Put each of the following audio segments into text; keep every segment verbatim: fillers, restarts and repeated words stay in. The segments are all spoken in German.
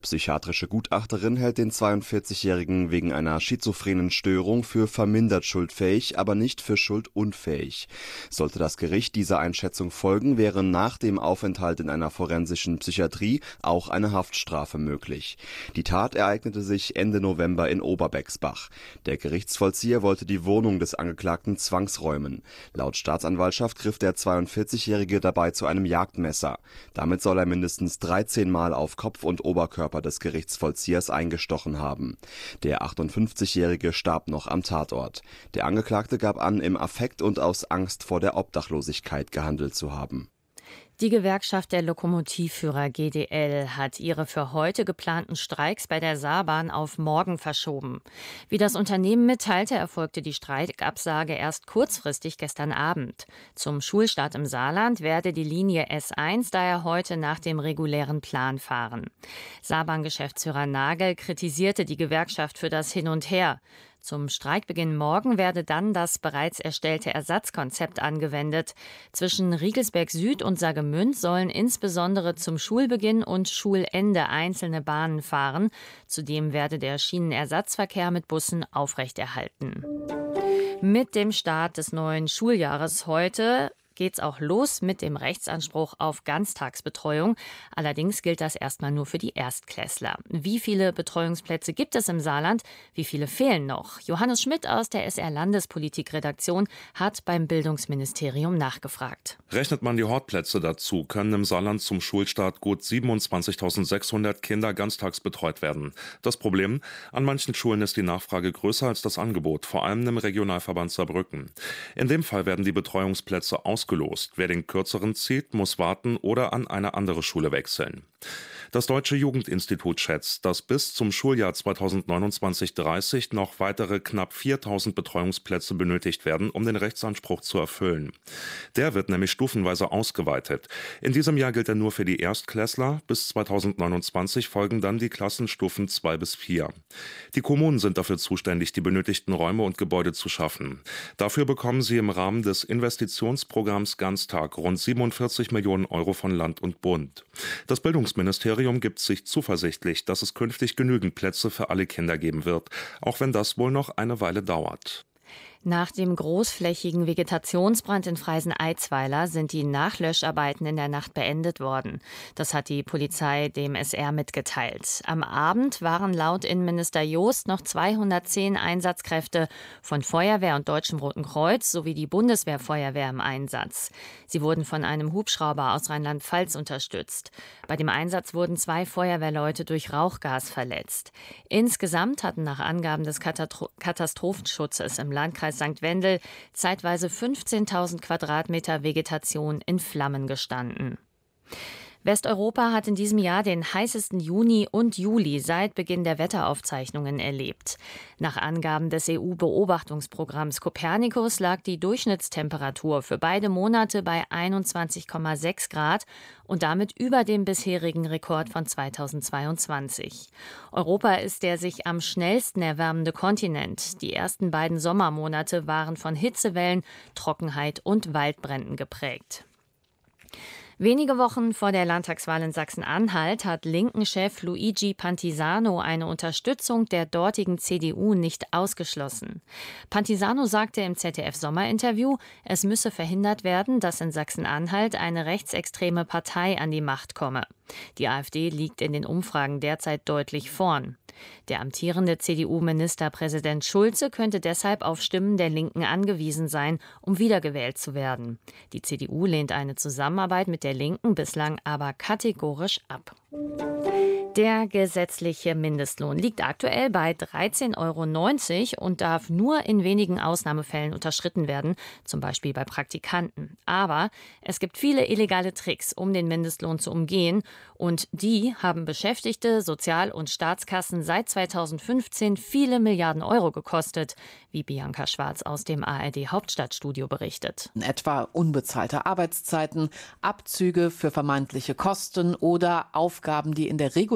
Psychiatrische Gutachterin hält den zweiundvierzigjährigen wegen einer schizophrenen Störung für vermindert schuldfähig, aber nicht für schuldunfähig. Sollte das Gericht dieser Einschätzung folgen, wäre nach dem Aufenthalt in einer forensischen Psychiatrie auch eine Haftstrafe möglich. Die Tat ereignete sich Ende November in Oberbexbach. Der Gerichtsvollzieher wollte die Wohnung des Angeklagten zwangsräumen. Laut Staatsanwaltschaft griff der zweiundvierzigjährige dabei zu einem Jagdmesser. Damit soll er mindestens dreizehn Mal auf Kopf und Oberkörper des Gerichtsvollziehers eingestochen haben. Der achtundfünfzigjährige starb noch am Tatort. Der Angeklagte gab an, im Affekt und aus Angst vor der Obdachlosigkeit gehandelt zu haben. Die Gewerkschaft der Lokomotivführer G D L hat ihre für heute geplanten Streiks bei der Saarbahn auf morgen verschoben. Wie das Unternehmen mitteilte, erfolgte die Streikabsage erst kurzfristig gestern Abend. Zum Schulstart im Saarland werde die Linie S eins daher heute nach dem regulären Plan fahren. Saarbahn-Geschäftsführer Nagel kritisierte die Gewerkschaft für das Hin und Her. Zum Streikbeginn morgen werde dann das bereits erstellte Ersatzkonzept angewendet. Zwischen Riegelsberg Süd und Saargemünd sollen insbesondere zum Schulbeginn und Schulende einzelne Bahnen fahren. Zudem werde der Schienenersatzverkehr mit Bussen aufrechterhalten. Mit dem Start des neuen Schuljahres heute geht's auch los mit dem Rechtsanspruch auf Ganztagsbetreuung. Allerdings gilt das erstmal nur für die Erstklässler. Wie viele Betreuungsplätze gibt es im Saarland? Wie viele fehlen noch? Johannes Schmidt aus der S R-Landespolitik-Redaktion hat beim Bildungsministerium nachgefragt. Rechnet man die Hortplätze dazu, können im Saarland zum Schulstart gut siebenundzwanzigtausendsechshundert Kinder ganztags betreut werden. Das Problem? An manchen Schulen ist die Nachfrage größer als das Angebot, vor allem im Regionalverband Saarbrücken. In dem Fall werden die Betreuungsplätze ausgelost. Wer den kürzeren zieht, muss warten oder an eine andere Schule wechseln. Das Deutsche Jugendinstitut schätzt, dass bis zum Schuljahr zweitausendneunundzwanzig dreißig noch weitere knapp viertausend Betreuungsplätze benötigt werden, um den Rechtsanspruch zu erfüllen. Der wird nämlich stufenweise ausgeweitet. In diesem Jahr gilt er nur für die Erstklässler. Bis zweitausendneunundzwanzig folgen dann die Klassenstufen zwei bis vier. Die Kommunen sind dafür zuständig, die benötigten Räume und Gebäude zu schaffen. Dafür bekommen sie im Rahmen des Investitionsprogramms Ganztag rund siebenundvierzig Millionen Euro von Land und Bund. Das Bildungsministerium gibt sich zuversichtlich, dass es künftig genügend Plätze für alle Kinder geben wird, auch wenn das wohl noch eine Weile dauert. Nach dem großflächigen Vegetationsbrand in Freisen-Eitzweiler sind die Nachlöscharbeiten in der Nacht beendet worden. Das hat die Polizei dem S R mitgeteilt. Am Abend waren laut Innenminister Joost noch zweihundertzehn Einsatzkräfte von Feuerwehr und Deutschem Roten Kreuz sowie die Bundeswehrfeuerwehr im Einsatz. Sie wurden von einem Hubschrauber aus Rheinland-Pfalz unterstützt. Bei dem Einsatz wurden zwei Feuerwehrleute durch Rauchgas verletzt. Insgesamt hatten nach Angaben des Katastro- Katastrophenschutzes im Landkreis Sankt Wendel zeitweise fünfzehntausend Quadratmeter Vegetation in Flammen gestanden. Westeuropa hat in diesem Jahr den heißesten Juni und Juli seit Beginn der Wetteraufzeichnungen erlebt. Nach Angaben des E U-Beobachtungsprogramms Copernicus lag die Durchschnittstemperatur für beide Monate bei einundzwanzig Komma sechs Grad und damit über dem bisherigen Rekord von zweitausendzweiundzwanzig. Europa ist der sich am schnellsten erwärmende Kontinent. Die ersten beiden Sommermonate waren von Hitzewellen, Trockenheit und Waldbränden geprägt. Wenige Wochen vor der Landtagswahl in Sachsen-Anhalt hat Linken-Chef Luigi Pantisano eine Unterstützung der dortigen C D U nicht ausgeschlossen. Pantisano sagte im Z D F-Sommerinterview, es müsse verhindert werden, dass in Sachsen-Anhalt eine rechtsextreme Partei an die Macht komme. Die AfD liegt in den Umfragen derzeit deutlich vorn. Der amtierende C D U-Ministerpräsident Schulze könnte deshalb auf Stimmen der Linken angewiesen sein, um wiedergewählt zu werden. Die C D U lehnt eine Zusammenarbeit mit der Linken bislang aber kategorisch ab. Der gesetzliche Mindestlohn liegt aktuell bei dreizehn Euro neunzig und darf nur in wenigen Ausnahmefällen unterschritten werden, zum Beispiel bei Praktikanten. Aber es gibt viele illegale Tricks, um den Mindestlohn zu umgehen. Und die haben Beschäftigte, Sozial- und Staatskassen seit zweitausendfünfzehn viele Milliarden Euro gekostet, wie Bianca Schwarz aus dem A R D-Hauptstadtstudio berichtet. Etwa unbezahlte Arbeitszeiten, Abzüge für vermeintliche Kosten oder Aufgaben, die in der regulären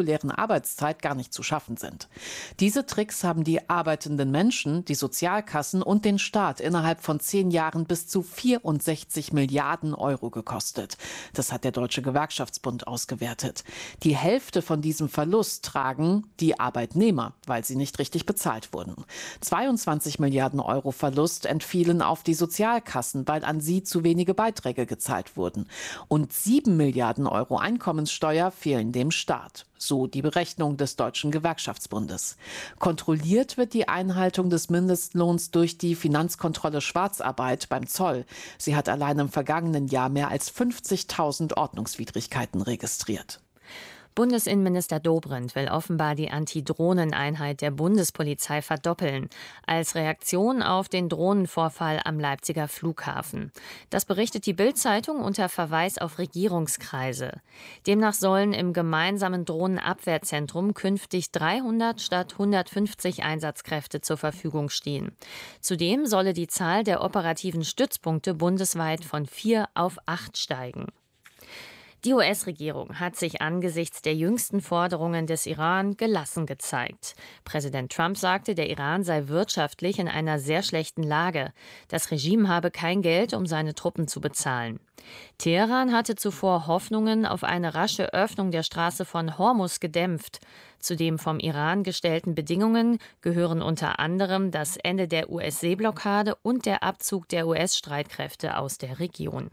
regulären Arbeitszeit gar nicht zu schaffen sind. Diese Tricks haben die arbeitenden Menschen, die Sozialkassen und den Staat innerhalb von zehn Jahren bis zu vierundsechzig Milliarden Euro gekostet. Das hat der Deutsche Gewerkschaftsbund ausgewertet. Die Hälfte von diesem Verlust tragen die Arbeitnehmer, weil sie nicht richtig bezahlt wurden. zweiundzwanzig Milliarden Euro Verlust entfielen auf die Sozialkassen, weil an sie zu wenige Beiträge gezahlt wurden. Und sieben Milliarden Euro Einkommenssteuer fehlen dem Staat. So die Berechnung des Deutschen Gewerkschaftsbundes. Kontrolliert wird die Einhaltung des Mindestlohns durch die Finanzkontrolle Schwarzarbeit beim Zoll. Sie hat allein im vergangenen Jahr mehr als fünfzigtausend Ordnungswidrigkeiten registriert. Bundesinnenminister Dobrindt will offenbar die Anti-Drohnen-Einheit der Bundespolizei verdoppeln, als Reaktion auf den Drohnenvorfall am Leipziger Flughafen. Das berichtet die Bild-Zeitung unter Verweis auf Regierungskreise. Demnach sollen im gemeinsamen Drohnenabwehrzentrum künftig dreihundert statt hundertfünfzig Einsatzkräfte zur Verfügung stehen. Zudem solle die Zahl der operativen Stützpunkte bundesweit von vier auf acht steigen. Die U S-Regierung hat sich angesichts der jüngsten Forderungen des Iran gelassen gezeigt. Präsident Trump sagte, der Iran sei wirtschaftlich in einer sehr schlechten Lage. Das Regime habe kein Geld, um seine Truppen zu bezahlen. Teheran hatte zuvor Hoffnungen auf eine rasche Öffnung der Straße von Hormuz gedämpft. Zu den vom Iran gestellten Bedingungen gehören unter anderem das Ende der U S-Seeblockade und der Abzug der U S-Streitkräfte aus der Region.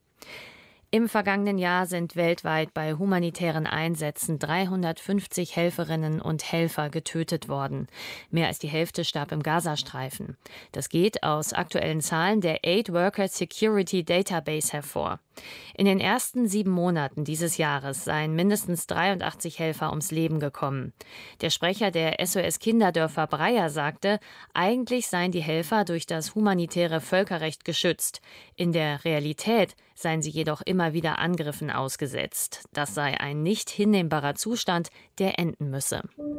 Im vergangenen Jahr sind weltweit bei humanitären Einsätzen dreihundertfünfzig Helferinnen und Helfer getötet worden. Mehr als die Hälfte starb im Gazastreifen. Das geht aus aktuellen Zahlen der Aid Worker Security Database hervor. In den ersten sieben Monaten dieses Jahres seien mindestens dreiundachtzig Helfer ums Leben gekommen. Der Sprecher der S O S Kinderdörfer Breyer sagte, eigentlich seien die Helfer durch das humanitäre Völkerrecht geschützt. In der Realität seien sie jedoch immer wieder Angriffen ausgesetzt. Das sei ein nicht hinnehmbarer Zustand, der enden müsse.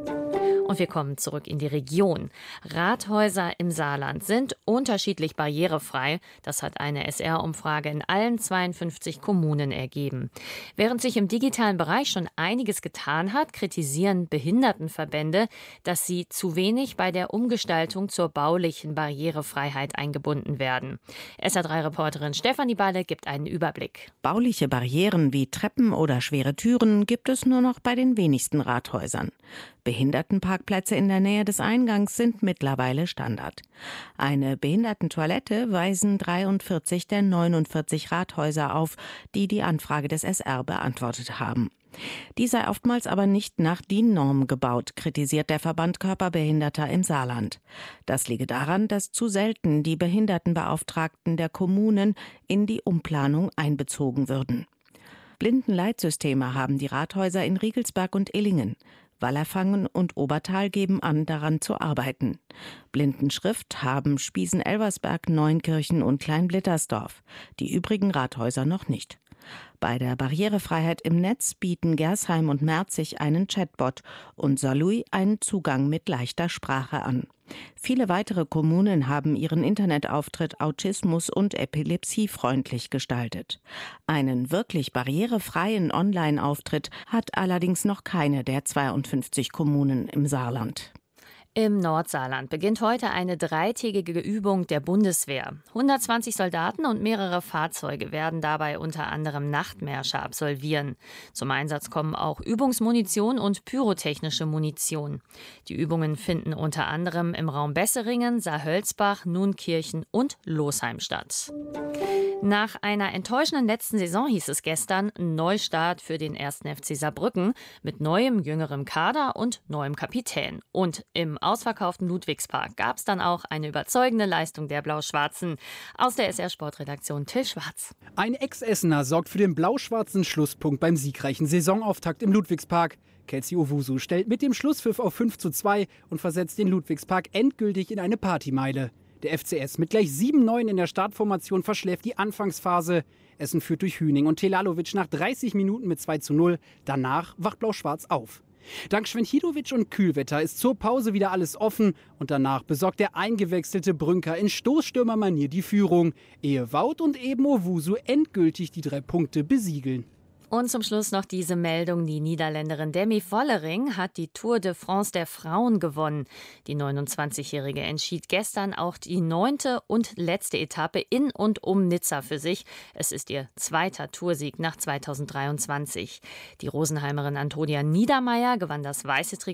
Und wir kommen zurück in die Region. Rathäuser im Saarland sind unterschiedlich barrierefrei. Das hat eine S R-Umfrage in allen zweiundfünfzig Kommunen ergeben. Während sich im digitalen Bereich schon einiges getan hat, kritisieren Behindertenverbände, dass sie zu wenig bei der Umgestaltung zur baulichen Barrierefreiheit eingebunden werden. S R drei Reporterin Stefanie Balle gibt einen Überblick. Bauliche Barrieren wie Treppen oder schwere Türen gibt es nur noch bei den wenigsten Rathäusern. Behindertenparkplätze in der Nähe des Eingangs sind mittlerweile Standard. Eine Behindertentoilette weisen dreiundvierzig der neunundvierzig Rathäuser auf, die die Anfrage des S R beantwortet haben. Die sei oftmals aber nicht nach D I N-Norm gebaut, kritisiert der Verband Körperbehinderter im Saarland. Das liege daran, dass zu selten die Behindertenbeauftragten der Kommunen in die Umplanung einbezogen würden. Blindenleitsysteme haben die Rathäuser in Riegelsberg und Illingen. Wallerfangen und Obertal geben an, daran zu arbeiten. Blindenschrift haben Spiesen-Elversberg, Neunkirchen und Kleinblittersdorf. Die übrigen Rathäuser noch nicht. Bei der Barrierefreiheit im Netz bieten Gersheim und Merzig einen Chatbot und Saarlouis einen Zugang mit leichter Sprache an. Viele weitere Kommunen haben ihren Internetauftritt autismus- und epilepsiefreundlich gestaltet. Einen wirklich barrierefreien Online-Auftritt hat allerdings noch keine der zweiundfünfzig Kommunen im Saarland. Im Nordsaarland beginnt heute eine dreitägige Übung der Bundeswehr. hundertzwanzig Soldaten und mehrere Fahrzeuge werden dabei unter anderem Nachtmärsche absolvieren. Zum Einsatz kommen auch Übungsmunition und pyrotechnische Munition. Die Übungen finden unter anderem im Raum Besseringen, Saarhölzbach, Nunkirchen und Losheim statt. Nach einer enttäuschenden letzten Saison hieß es gestern Neustart für den ersten F C Saarbrücken mit neuem, jüngerem Kader und neuem Kapitän. Und im ausverkauften Ludwigspark gab es dann auch eine überzeugende Leistung der Blau-Schwarzen. Aus der S R-Sportredaktion Till Schwarz. Ein Ex-Essener sorgt für den blau-schwarzen Schlusspunkt beim siegreichen Saisonauftakt im Ludwigspark. Kelsey Owusu stellt mit dem Schlusspfiff auf fünf zu zwei und versetzt den Ludwigspark endgültig in eine Partymeile. Der F C S mit gleich sieben neun in der Startformation verschläft die Anfangsphase. Essen führt durch Hüning und Telalovic nach dreißig Minuten mit zwei zu null. Danach wacht Blau-Schwarz auf. Dank Schwenchidovic und Kühlwetter ist zur Pause wieder alles offen und danach besorgt der eingewechselte Brünker in Stoßstürmermanier die Führung, ehe Wout und eben Owusu endgültig die drei Punkte besiegeln. Und zum Schluss noch diese Meldung. Die Niederländerin Demi Vollering hat die Tour de France der Frauen gewonnen. Die neunundzwanzigjährige entschied gestern auch die neunte und letzte Etappe in und um Nizza für sich. Es ist ihr zweiter Toursieg nach zweitausenddreiundzwanzig. Die Rosenheimerin Antonia Niedermeyer gewann das weiße Trikot